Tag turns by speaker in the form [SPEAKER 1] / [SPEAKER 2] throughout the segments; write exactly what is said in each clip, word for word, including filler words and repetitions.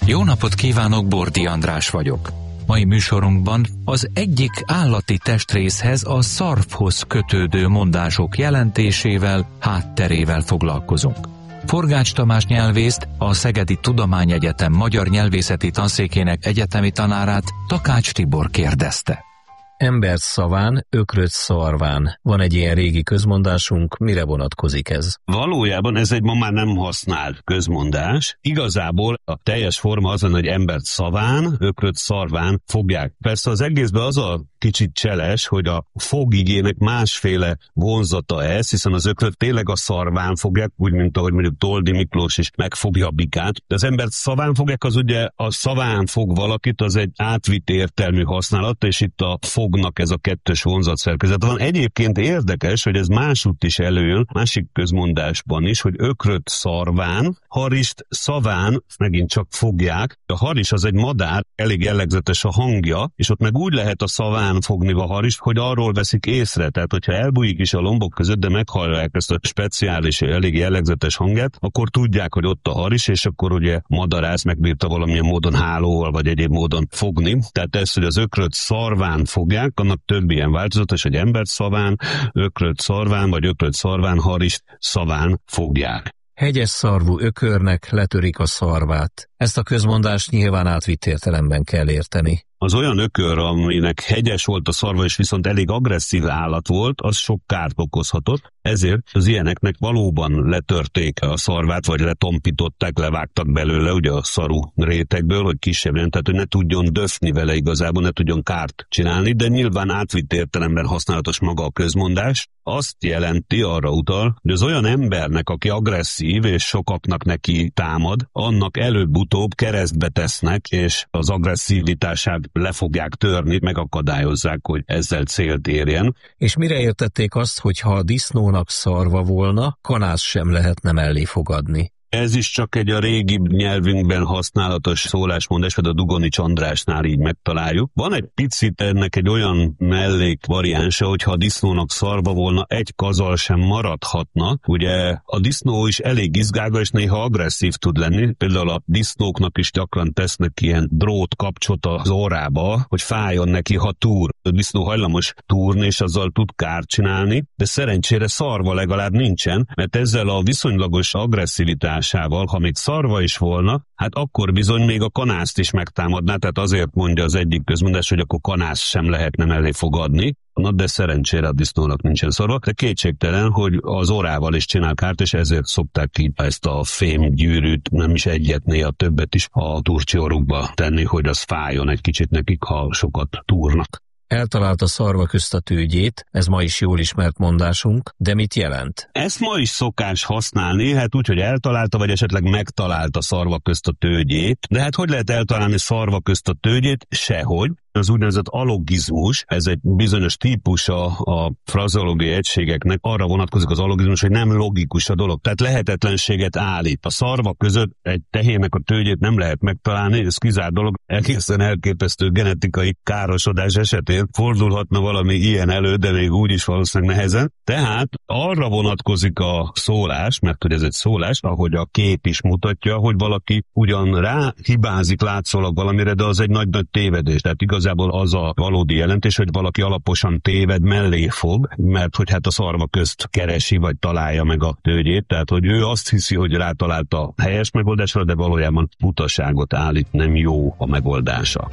[SPEAKER 1] Jó napot kívánok, Bordi András vagyok. Mai műsorunkban az egyik állati testrészhez, a szarvhoz kötődő mondások jelentésével, hátterével foglalkozunk. Forgács Tamás nyelvészt, a Szegedi Tudományegyetem Magyar Nyelvészeti Tanszékének egyetemi tanárát Takács Tibor kérdezte.
[SPEAKER 2] Embert szaván, ökröt szarván. Van egy ilyen régi közmondásunk, mire vonatkozik ez?
[SPEAKER 3] Valójában ez egy ma már nem használt közmondás. Igazából a teljes forma azon, hogy embert szaván, ökröt szarván fogják. Persze az egészben az a kicsit cseles, hogy a fogigének másféle vonzata ez, hiszen az ökröt tényleg a szarván fogják, úgy, mint ahogy mondjuk Toldi Miklós is megfogja a bikát. De az embert szaván fogják, az ugye a szaván fog valakit, az egy átvitt értelmű használat, és itt a fognak ez a kettős vonzatszerkezet van. Egyébként érdekes, hogy ez másutt is előjön, másik közmondásban is, hogy ökröt szarván, harist szaván megint csak fogják. A haris az egy madár, elég jellegzetes a hangja, és ott meg úgy lehet a szaván fogni a harist, hogy arról veszik észre. Tehát, hogyha elbújik is a lombok között, de meghallják ezt a speciális, elég jellegzetes hangját, akkor tudják, hogy ott a haris, és akkor ugye madarász megbírta valamilyen módon hálóval, vagy egyéb módon fogni. Tehát ez, hogy az ökröt szarván fogják, annak több ilyen változatos, hogy embert szaván, ökröt szarván, vagy ökröt szarván, harist szaván fogják.
[SPEAKER 2] Hegyes szarvú ökörnek letörik a szarvát. Ezt a közmondást nyilván átvitt értelemben kell érteni.
[SPEAKER 3] Az olyan ökör, aminek hegyes volt a szarva, és viszont elég agresszív állat volt, az sok kárt okozhatott. Ezért az ilyeneknek valóban letörték a szarvát, vagy letompították, levágtak belőle ugye a szaru rétegből, hogy kisebb legyen, tehát hogy ne tudjon döfni vele igazából, ne tudjon kárt csinálni, de nyilván átvitt értelemben használatos maga a közmondás. Azt jelenti, arra utal, hogy az olyan embernek, aki agresszív és sokaknak neki támad, annak előbb-utóbb keresztbe tesznek, és az agresszivitását le fogják törni, megakadályozzák, hogy ezzel célt érjen.
[SPEAKER 2] És mire értették azt, hogy ha a disznónak szarva volna, kanász sem lehetne mellé fogadni?
[SPEAKER 3] Ez is csak egy a régi nyelvünkben használatos szólásmondás, vagy a Dugonics Andrásnál így megtaláljuk. Van egy picit ennek egy olyan mellék variánsa, hogyha a disznónak szarva volna, egy kazal sem maradhatna. Ugye a disznó is elég izgága, és néha agresszív tud lenni. Például a disznóknak is gyakran tesznek ilyen drót kapcsot az orrába, hogy fájjon neki, ha túr. A disznó hajlamos túrni, és azzal tud kárt csinálni, de szerencsére szarva legalább nincsen, mert ezzel a viszonylagos agresszivitás, ha még szarva is volna, hát akkor bizony még a kanászt is megtámadná, tehát azért mondja az egyik közmondás, hogy akkor kanász sem lehetne mellé fogadni. Na de szerencsére a disznónak nincsen szarva, de kétségtelen, hogy az orrával is csinál kárt, és ezért szokták ki ezt a fémgyűrűt, nem is egyet, néha többet is a turcsi orrukba tenni, hogy az fájjon egy kicsit nekik, ha sokat túrnak.
[SPEAKER 2] Eltalálta szarva közt a tőgyét, ez ma is jól ismert mondásunk, de mit jelent?
[SPEAKER 3] Ezt ma is szokás használni, hát úgy, hogy eltalálta, vagy esetleg megtalálta szarva közt a tőgyét, de hát hogy lehet eltalálni szarva közt a tőgyét? Sehogy. Az úgynevezett alogizmus, ez egy bizonyos típusa a frazeológiai egységeknek, arra vonatkozik az alogizmus, hogy nem logikus a dolog, tehát lehetetlenséget állít. A szarva között egy tehénnek a tőgyét nem lehet megtalálni, ez kizárt dolog, egészen elképesztő genetikai károsodás esetén fordulhatna valami ilyen elő, de még úgy is valószínűleg nehezen. Tehát arra vonatkozik a szólás, mert hogy ez egy szólás, ahogy a kép is mutatja, hogy valaki ugyan rá hibázik látszólag valamire, de az egy nagy-nagy tévedés. Tehát igazából az a valódi jelentés, hogy valaki alaposan téved, mellé fog, mert hogy hát a szarva közt keresi, vagy találja meg a tőgyét, tehát hogy ő azt hiszi, hogy rátalált a helyes megoldásra, de valójában butaságot állít, nem jó a megoldása.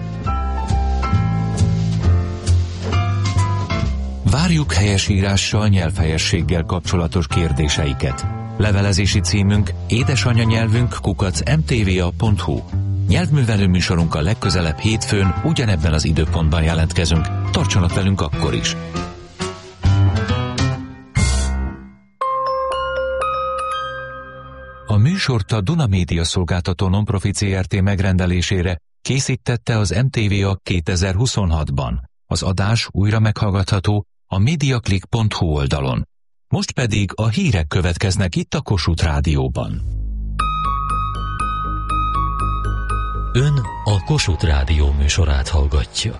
[SPEAKER 1] Várjuk helyesírással, nyelvhelyességgel kapcsolatos kérdéseiket. Levelezési címünk édesanyanyelvünk kukac em té vé á pont hú. Nyelvművelő műsorunkkal legközelebb hétfőn ugyanebben az időpontban jelentkezünk. Tartsanak velünk akkor is! A műsort a Duna Média Szolgáltató Nonprofit zé er té megrendelésére készítette az em té vé á kétezer-huszonhatban. Az adás újra meghallgatható a mediaclick pont hú oldalon. Most pedig a hírek következnek itt a Kossuth Rádióban.
[SPEAKER 4] Ön a Kossuth Rádió műsorát hallgatja.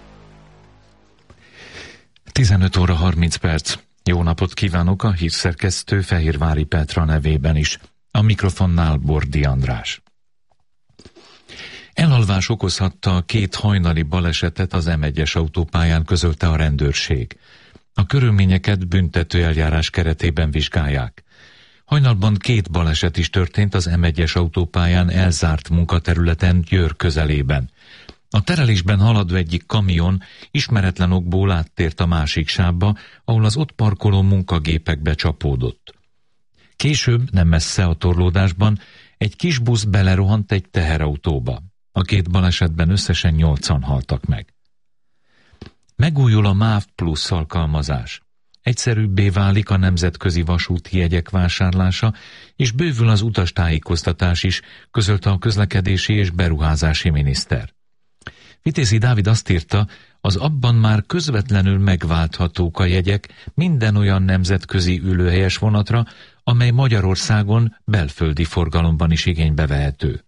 [SPEAKER 1] tizenöt óra harminc perc. Jó napot kívánok a hírszerkesztő Fehérvári Petra nevében is. A mikrofonnál Bordi András. Elalvás okozhatta a két hajnali balesetet az em egyes autópályán, közölte a rendőrség. A körülményeket büntető eljárás keretében vizsgálják. Hajnalban két baleset is történt az em egyes autópályán elzárt munkaterületen Győr közelében. A terelésben haladó egyik kamion ismeretlen okból áttért a másik sávba, ahol az ott parkoló munkagépekbe csapódott. Később, nem messze a torlódásban, egy kis busz belerohant egy teherautóba. A két balesetben összesen nyolcan haltak meg. Megújul a MÁV Plusz alkalmazás. Egyszerűbbé válik a nemzetközi vasúti jegyek vásárlása, és bővül az utastájékoztatás is, közölte a közlekedési és beruházási miniszter. Vitézi Dávid azt írta, az abban már közvetlenül megválthatók a jegyek minden olyan nemzetközi ülőhelyes vonatra, amely Magyarországon belföldi forgalomban is igénybe vehető.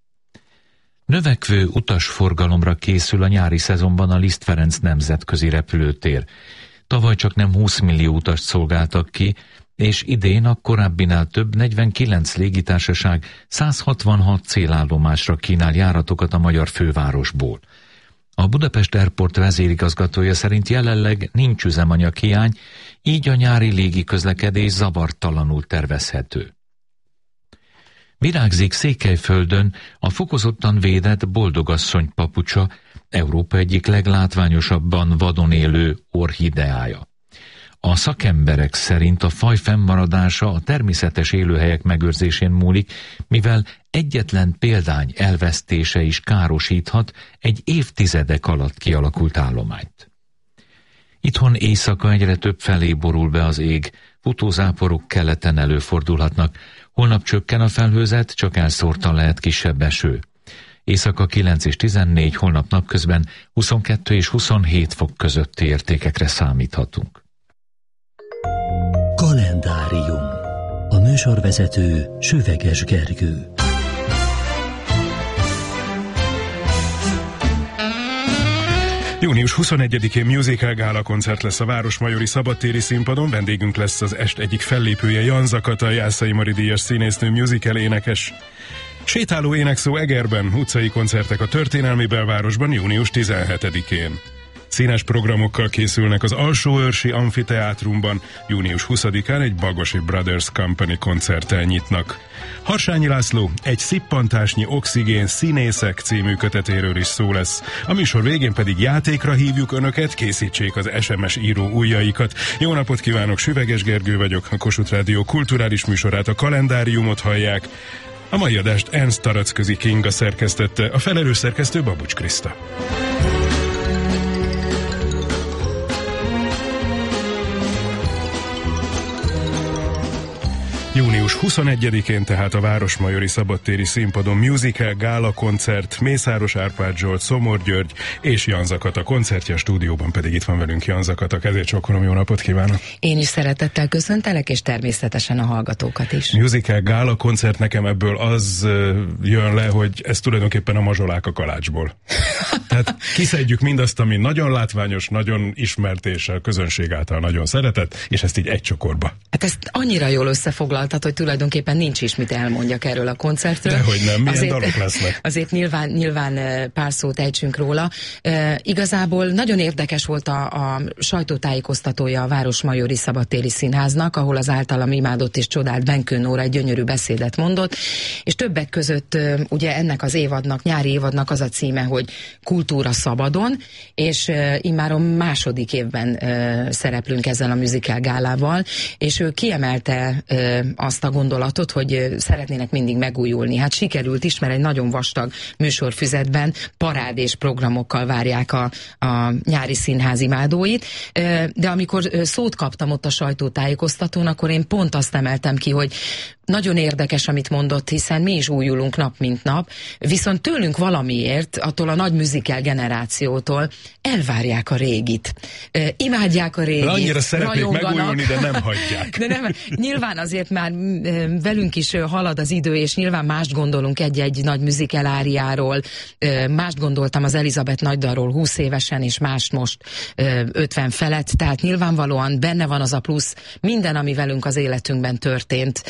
[SPEAKER 1] Növekvő utasforgalomra készül a nyári szezonban a Liszt Ferenc nemzetközi repülőtér. Tavaly csak nem húsz millió utast szolgáltak ki, és idén a korábbinál több negyvenkilenc légitársaság száz hatvanhat célállomásra kínál járatokat a magyar fővárosból. A Budapest Airport vezérigazgatója szerint jelenleg nincs üzemanyaghiány, így a nyári légiközlekedés zavartalanul tervezhető. Virágzik Székelyföldön a fokozottan védett boldogasszony papucsa, Európa egyik leglátványosabban vadon élő orchideája. A szakemberek szerint a faj fennmaradása a természetes élőhelyek megőrzésén múlik, mivel egyetlen példány elvesztése is károsíthat egy évtizedek alatt kialakult állományt. Itthon éjszaka egyre több felé borul be az ég, futózáporok keleten előfordulhatnak, holnap csökken a felhőzet, csak elszórtan lehet kisebb eső. Éjszaka kilenc és tizennégy, holnap napközben huszonkettő és huszonhét fok közötti értékekre számíthatunk.
[SPEAKER 4] Kalendárium. A műsorvezető Süveges Gergő.
[SPEAKER 5] június huszonegyedikén musical gála koncert lesz a Városmajori Szabadtéri Színpadon, vendégünk lesz az est egyik fellépője, Jan Zakata, Jászai Mari díjas színésznő, musical énekes. Sétáló énekszó Egerben, utcai koncertek a Történelmi Belvárosban június tizenhetedikén. Színes programokkal készülnek az Alsóörsi Amfiteátrumban, június huszadikán egy Bagosi Brothers Company koncerttel nyitnak. Harsányi László egy Szippantásnyi oxigén színészek című kötetéről is szó lesz. A műsor végén pedig játékra hívjuk önöket, készítsék az es em es író ujjaikat. Jó napot kívánok, Süveges Gergő vagyok, a Kossuth Rádió kulturális műsorát, a Kalendáriumot hallják. A mai adást Ernst Taracközi Kinga szerkesztette, a felelős szerkesztő Babucs Kriszta. június huszonegyedikén tehát a Városmajori Szabadtéri Színpadon musical gála koncert, Mészáros Árpád Zsolt, Szomor György és Jan Zakata koncertje, a stúdióban pedig itt van velünk Jan Zakata. Kezét csokkolom, jó napot kívánok! Én is szeretettel köszöntelek, és természetesen a hallgatókat is. Musical gála koncert, nekem ebből az jön le, hogy ez tulajdonképpen a mazsolák a kalácsból. Tehát kiszedjük mindazt, ami nagyon látványos, nagyon ismert és a közönség által nagyon szeretett, és ezt így egy csokorba. Hát ezt annyira jól összefoglaltad, hogy tulajdonképpen nincs is mit elmondjak erről a koncertről. Dehogy nem, milyen azért, dalok lesznek? Azért nyilván, nyilván pár szót ejtsünk róla. E, igazából nagyon érdekes volt a, a sajtótájékoztatója a Városmajori Szabadtéri Színháznak, ahol az általam imádott és csodált Benkő Nóra egy gyönyörű beszédet mondott, és többek között ugye ennek az évadnak, nyári évadnak az a címe, hogy Kultúra szabadon, és uh, immáron második évben uh, szereplünk ezzel a musical gálával, és ő kiemelte uh, azt a gondolatot, hogy uh, szeretnének mindig megújulni. Hát sikerült is, mert egy nagyon vastag műsorfüzetben parádés programokkal várják a, a nyári színház imádóit, uh, de amikor uh, szót kaptam ott a sajtótájékoztatón, akkor én pont azt emeltem ki, hogy nagyon érdekes, amit mondott, hiszen mi is újulunk nap mint nap, viszont tőlünk valamiért, attól a nagy musical generációtól elvárják a régit. Uh, imádják a régit, annyira szeretnék megújulni, de nem hagyják. De nem, nyilván azért már uh, velünk is uh, halad az idő, és nyilván mást gondolunk egy-egy nagy musical áriáról, uh, mást gondoltam az Elizabeth nagydalról húsz évesen, és mást most uh, ötven felett, tehát nyilvánvalóan benne van az a plusz, minden, ami velünk az életünkben történt, uh,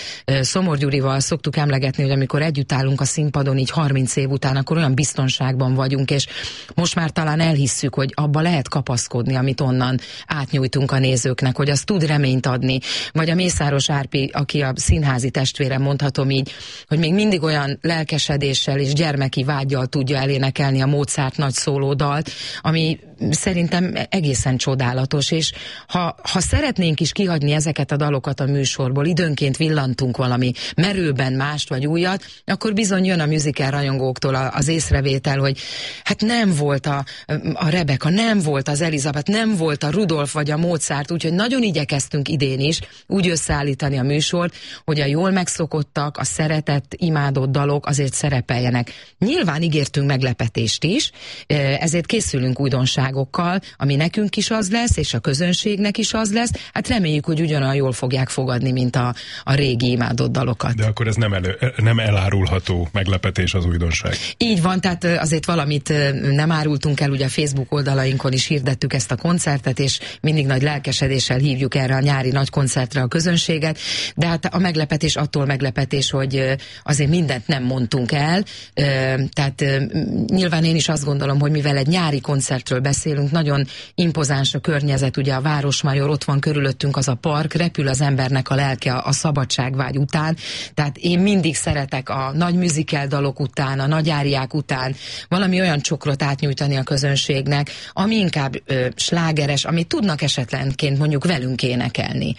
[SPEAKER 6] Szomor Gyurival szoktuk emlegetni, hogy amikor együtt állunk a színpadon így harminc év után, akkor olyan biztonságban vagyunk, és most már talán elhisszük, hogy abba lehet kapaszkodni, amit onnan átnyújtunk a nézőknek, hogy az tud reményt adni. Vagy a Mészáros Árpi, aki a színházi testvérem, mondhatom így, hogy még mindig olyan lelkesedéssel és gyermeki vággyal tudja elénekelni a Mozart nagy szólódalt, ami szerintem egészen csodálatos, és ha, ha szeretnénk is kihagyni ezeket a dalokat a műsorból, időnként villantunk valami merőben mást vagy újat, akkor bizony jön a musical rajongóktól az észrevétel, hogy hát nem volt a, a Rebecca, nem volt az Elizabeth, nem volt a Rudolf vagy a Mozart, úgyhogy nagyon igyekeztünk idén is úgy összeállítani a műsort, hogy a jól megszokottak, a szeretett, imádott dalok azért szerepeljenek. Nyilván ígértünk meglepetést is, ezért készülünk újdonságokkal, ami nekünk is az lesz, és a közönségnek is az lesz. Hát reméljük, hogy ugyanolyan jól fogják fogadni, mint a, a régi imádott dalokat.
[SPEAKER 5] De akkor ez nem, elő, nem elárulható meglepetés az újdonság.
[SPEAKER 6] Így van, tehát azért valamit nem árultunk el, ugye a Facebook oldalainkon is hirdettük ezt a koncertet, és mindig nagy lelkesedéssel hívjuk erre a nyári nagy koncertre a közönséget, de hát a meglepetés attól meglepetés, hogy azért mindent nem mondtunk el, tehát nyilván én is azt gondolom, hogy mivel egy nyári koncertről beszélünk, nagyon impozáns a környezet, ugye a Városmajor, ott van körülöttünk az a park, repül az embernek a lelke a szabadságvágy után, tehát én mindig szeretek a nagy musical dalok után, a nagy áriák után valami olyan csokrot átnyújtani a közönségnek, ami inkább ö, slágeres, amit tudnak esetlenként mondjuk velünk énekelni.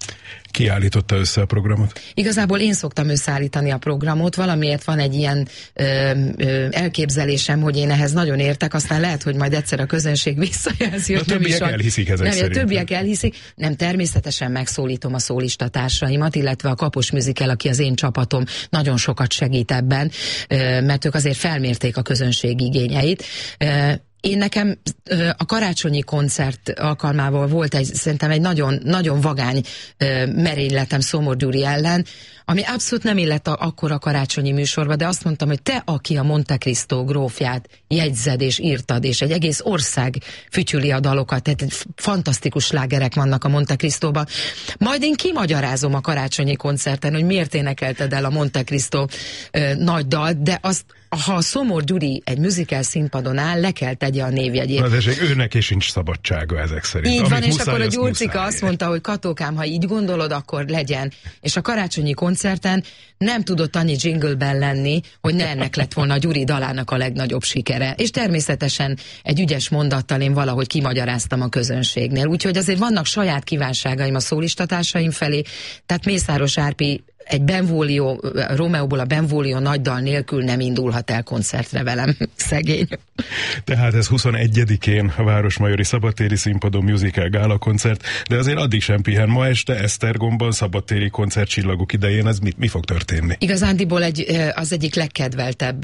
[SPEAKER 5] Ki állította össze a programot?
[SPEAKER 6] Igazából én szoktam összeállítani a programot, valamiért van egy ilyen ö, ö, elképzelésem, hogy én ehhez nagyon értek, aztán lehet, hogy majd egyszer a közönség visszajelzi, hogy nem is van.
[SPEAKER 5] elhiszik ezek
[SPEAKER 6] nem,
[SPEAKER 5] szerint.
[SPEAKER 6] A többiek elhiszik. Nem, természetesen megszólítom a szólistatársaimat, illetve a Kapos Musical, aki az én csapatom, nagyon sokat segít ebben, ö, mert ők azért felmérték a közönség igényeit. Ö, Én nekem a karácsonyi koncert alkalmával volt egy, szerintem egy nagyon, nagyon vagány merényletem Szomor Gyuri ellen, ami abszolút nem illett a, akkor a karácsonyi műsorba, de azt mondtam, hogy te, aki a Monte Cristo grófját jegyzed és írtad, és egy egész ország fütyüli a dalokat, tehát fantasztikus slágerek vannak a Monte Cristóban. Majd én kimagyarázom a karácsonyi koncerten, hogy miért énekelted el a Monte Cristo ö, nagy dalt, de azt ha a Szomor Gyuri egy musical színpadon áll, le kell tegye a névjegyét.
[SPEAKER 5] Na, de őnek is sincs szabadsága ezek szerint.
[SPEAKER 6] Így
[SPEAKER 5] Amit
[SPEAKER 6] van, és
[SPEAKER 5] muszáj,
[SPEAKER 6] akkor a Gyurcika
[SPEAKER 5] muszáj.
[SPEAKER 6] azt mondta, hogy Katókám, ha így gondolod, akkor legyen. És a karácsonyi koncerten nem tudott annyi jingleben lenni, hogy ne ennek lett volna a Gyuri dalának a legnagyobb sikere. És természetesen egy ügyes mondattal én valahogy kimagyaráztam a közönségnél. Úgyhogy azért vannak saját kívánságaim a szólistatársaim felé, tehát Mészáros Árpi egy Benvolio, Romeóból a Benvolio nagy dal nélkül nem indulhat el koncertre velem, szegény.
[SPEAKER 5] Tehát ez huszonegyedikén a Városmajori Szabadtéri Színpadon musical gála koncert, de azért addig sem pihen. Ma este Esztergomban szabadtéri koncertcsillagok idején ez mi, mi fog történni?
[SPEAKER 6] Igazándiból egy, az egyik legkedveltebb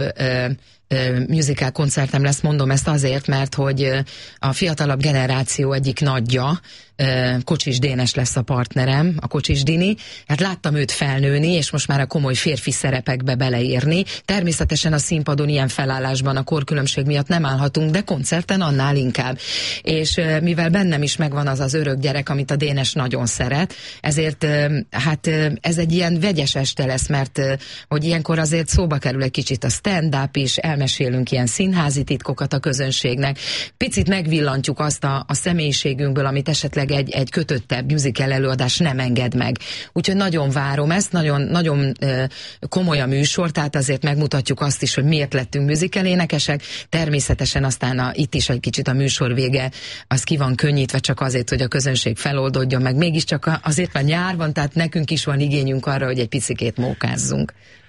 [SPEAKER 6] musical koncertem lesz, mondom ezt azért, mert hogy a fiatalabb generáció egyik nagyja, Kocsis Dénes lesz a partnerem, a Kocsis Dini. Hát láttam őt felnőni, és most már a komoly férfi szerepekbe beleérni. Természetesen a színpadon ilyen felállásban a korkülönbség miatt nem állhatunk, de koncerten annál inkább. És mivel bennem is megvan az az örök gyerek, amit a Dénes nagyon szeret, ezért hát ez egy ilyen vegyes este lesz, mert hogy ilyenkor azért szóba kerül egy kicsit a stand-up is, elmesélünk ilyen színházi titkokat a közönségnek, picit megvillantjuk azt a, a személyiségünkből, amit esetleg egy, egy kötöttebb musical előadás nem enged meg. Úgyhogy nagyon várom ezt, nagyon, nagyon uh, komoly a műsor, tehát azért megmutatjuk azt is, hogy miért lettünk musical énekesek. Természetesen aztán a, itt is egy kicsit a műsor vége, az ki van könnyítve csak azért, hogy a közönség feloldódjon meg. Mégiscsak azért, mert nyár van, tehát nekünk is van igényünk arra, hogy egy picikét mókázzunk.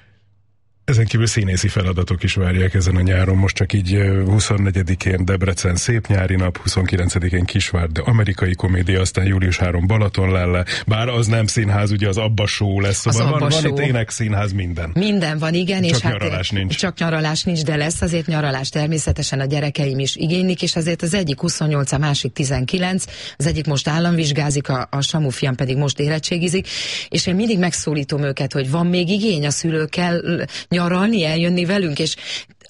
[SPEAKER 5] Ezen kívül színészi feladatok is várják ezen a nyáron, most csak így huszonnegyedikén Debrecen szép nyári nap, huszonkilencedikén Kisvárda amerikai komédia, aztán július harmadika Balatonlelle, bár az nem színház, ugye az Abba Show lesz, szóval van, van itt énekszínház, minden.
[SPEAKER 6] Minden van, igen.
[SPEAKER 5] Csak
[SPEAKER 6] és
[SPEAKER 5] nyaralás
[SPEAKER 6] hát,
[SPEAKER 5] nincs.
[SPEAKER 6] Csak nyaralás nincs, de lesz azért nyaralás, természetesen a gyerekeim is igénylik, és azért az egyik huszonnyolc, a másik tizenkilenc, az egyik most államvizsgázik, a, a Samu fiam pedig most érettségizik, és én mindig megszólítom őket, hogy van még igény a szülőkkel nyaralni, eljönni velünk, és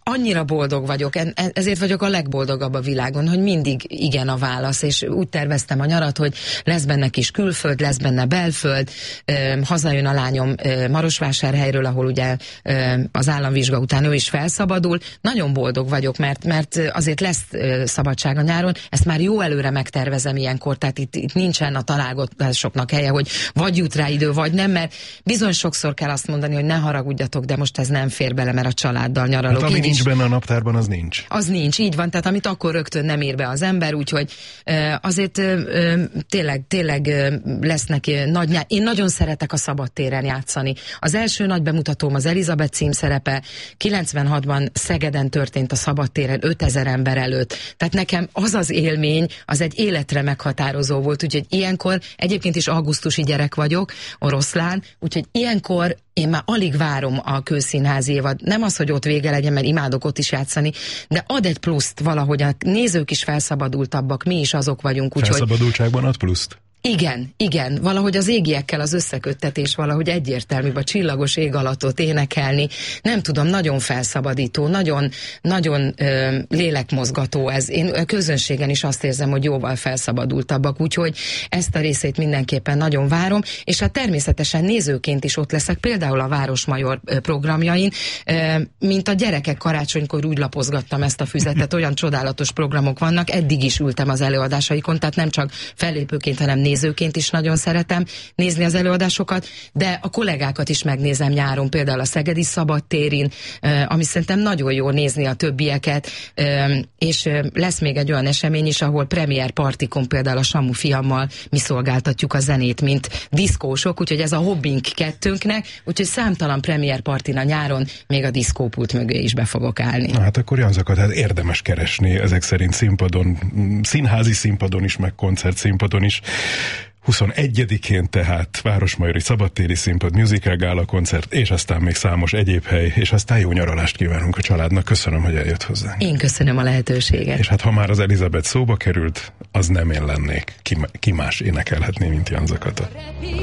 [SPEAKER 6] annyira boldog vagyok, ezért vagyok a legboldogabb a világon, hogy mindig igen a válasz, és úgy terveztem a nyarat, hogy lesz benne kis külföld, lesz benne belföld, hazajön a lányom Marosvásárhelyről, ahol ugye az államvizsga után ő is felszabadul. Nagyon boldog vagyok, mert, mert azért lesz szabadság a nyáron, ezt már jó előre megtervezem ilyenkor, tehát itt, itt nincsen a találgatásoknak helye, hogy vagy jut rá idő, vagy nem, mert bizony sokszor kell azt mondani, hogy ne haragudjatok, de most ez nem fér bele, mert a családdal nyaralok.
[SPEAKER 5] Hát ami nincs benne a naptárban, az nincs.
[SPEAKER 6] Az nincs, így van, tehát amit akkor rögtön nem ír be az ember, úgyhogy azért tényleg, tényleg lesznek nagy nyár. Én nagyon szeretek a szabadtéren játszani. Az első nagy bemutatóm az Elizabeth címszerepe, kilencvenhatban Szegeden történt a szabadtéren ötezer ember előtt. Tehát nekem az az élmény, az egy életre meghatározó volt, úgyhogy ilyenkor, egyébként is augusztusi gyerek vagyok, oroszlán, úgyhogy ilyenkor én már alig várom a Kőszínházi évad. Nem az, hogy ott vége legyen, mert imádok ott is játszani, de ad egy pluszt valahogy, a nézők is felszabadultabbak, mi is azok vagyunk. Úgyhogy...
[SPEAKER 5] Felszabadultságban ad pluszt?
[SPEAKER 6] Igen, igen, valahogy az égiekkel az összeköttetés valahogy egyértelműbb, a csillagos ég alatt énekelni, nem tudom, nagyon felszabadító, nagyon, nagyon ö, lélekmozgató ez. Én a közönségen is azt érzem, hogy jóval felszabadultabbak, úgyhogy ezt a részét mindenképpen nagyon várom, és hát természetesen nézőként is ott leszek, például a Városmajor programjain, ö, mint a gyerekek karácsonykor úgy lapozgattam ezt a füzetet, olyan csodálatos programok vannak, eddig is ültem az előadásaikon, tehát nem csak fellépőként, hanem nézőként is nagyon szeretem nézni az előadásokat, de a kollégákat is megnézem nyáron, például a Szegedi Szabadtérin, ami szerintem nagyon jó nézni a többieket, és lesz még egy olyan esemény is, ahol premier partikon például a Samu fiammal mi szolgáltatjuk a zenét, mint diszkósok, úgyhogy ez a hobbink kettőnknek, úgyhogy számtalan premier partin a nyáron még a diszkópult mögé is be fogok állni.
[SPEAKER 5] Na hát akkor Janzakat, hát érdemes keresni ezek szerint színpadon, színházi színpadon is, meg koncert színpadon is. huszonegyedikén tehát Városmajori Szabadtéri Színpad, musical gála koncert, és aztán még számos egyéb hely, és aztán jó nyaralást kívánunk a családnak. Köszönöm, hogy eljött hozzánk.
[SPEAKER 6] Én köszönöm a lehetőséget.
[SPEAKER 5] És hát ha már az Elizabeth szóba került, az nem én lennék. Ki, ki más énekelhetné, mint Janzakata.